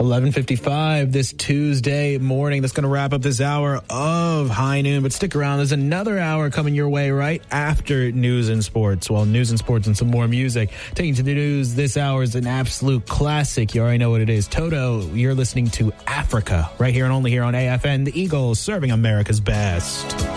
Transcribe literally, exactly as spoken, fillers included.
eleven fifty-five this Tuesday morning. That's going to wrap up this hour of High Noon. But stick around. There's another hour coming your way right after news and sports. Well, news and sports and some more music. Taking to the news this hour is an absolute classic. You already know what it is. Toto, you're listening to Africa right here and only here on A F N. The Eagles serving America's best.